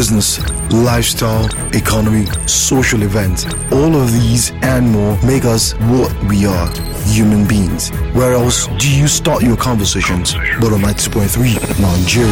business, lifestyle, economy, social events. All of these and more make us what we are, human beings. Where else do you start your conversations but on 92.3 Nigeria?